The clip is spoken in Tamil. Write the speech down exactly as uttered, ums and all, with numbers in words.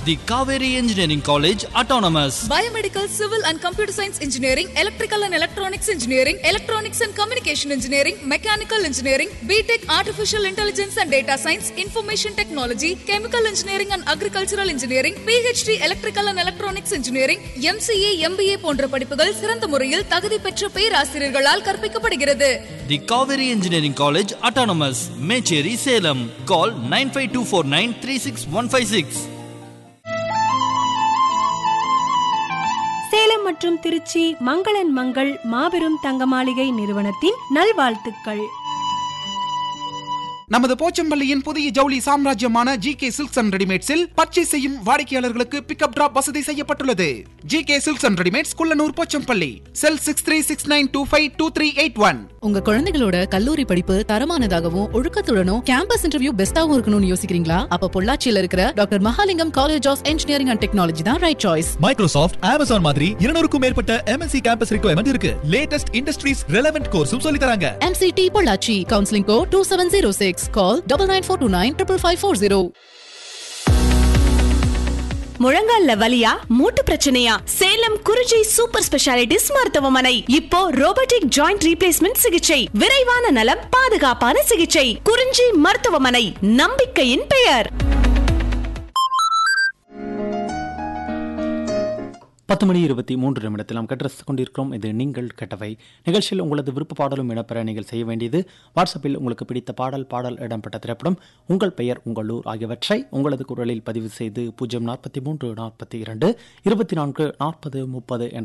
The Kaveri Engineering College Autonomous. Biomedical, Civil and Computer Science Engineering, Electrical and Electronics Engineering, Electronics and Communication Engineering, Mechanical Engineering, B Tech Artificial Intelligence and Data Science, Information Technology, Chemical Engineering and Agricultural Engineering, P H D Electrical and Electronics Engineering, M C A, M B A போன்ற படிப்புகள் சிறந்த முறையில் தகுதி பெற்ற பேராசிரியர்களால் கற்பிக்கப்படுகிறது. The Kaveri Engineering College Autonomous. Mecheri, Salem. Call nine five two four nine three six one five six. Salem மற்றும் திருச்சி மங்களன் மங்கள் மாபெரும் தங்க மாளிகை நிறுவனத்தின் நல்வாழ்த்துக்கள். நமது போச்சம்பள்ளியின் புதிய ஜவுளி சாம்ராஜ்யமான G K silks and ரெடிமேட்ஸில் purchase செய்யும் வாடிக்கையாளர்களுக்கு பிக்கப் டிராப் வசதி செய்யப்பட்டுள்ளது. G K silks and readymades, Kullanur, Pochampalli. Sell six three six nine two five two three eight one. உங்க குழந்தைகளோட கல்லூரி படிப்பு தரமானதாகவும் ஒழுக்கத்துடனும் கேம்பஸ் இன்டர்வியூ பெஸ்டாவும் இருக்கணும்னு யோசிக்கிறீங்களா? அப்ப பொள்ளாச்சியில இருக்கிற doctor Mahalingam college of engineering and technology தான் ரைட் சாய்ஸ். மைக்ரோசாஃப்ட், அமேசான் மாதிரி இருநூறுக்கும் மேற்பட்ட எம்என்சி கேம்பஸ் ரிக்வயர்மெண்ட் இருக்கு. லேட்டஸ்ட் இண்டஸ்ட்ரீஸ் ரெலவென்ட் கோர்ஸும் சொல்லி தராங்க. MCT Pollachi. Counselling code two seven zero six. Call double nine four two nine triple five four zero. முழங்கால்ல வலியா, மூட்டு பிரச்சனையா? சேலம் குறிஞ்சி சூப்பர் ஸ்பெஷாலிட்டிஸ் மருத்துவமனை. இப்போ ரோபோட்டிக் ஜாயிண்ட் ரீப்ளேஸ்மெண்ட் சிகிச்சை, விரைவான நலம், பாதுகாப்பான சிகிச்சை. குறிஞ்சி மருத்துவமனை, நம்பிக்கையின் பெயர். பத்து மணி இருபத்தி மூன்று நிமிடத்தில் நாம் கற்று கொண்டிருக்கிறோம். இது நீங்கள் கெட்டவை நிகழ்ச்சியில் உங்களது விருப்ப பாடலும் இடம்பெற நீங்கள் செய்ய வேண்டியது, வாட்ஸ்அப்பில் உங்களுக்கு பிடித்த பாடல், பாடல் இடம்பெற்ற திரைப்படம், உங்கள் பெயர், உங்கள் ஊர் ஆகியவற்றை உங்களது குரலில் பதிவு செய்து பூஜ்ஜியம் நாற்பத்தி மூன்று நாற்பத்தி இரண்டு இருபத்தி நான்கு நாற்பது முப்பது என்ற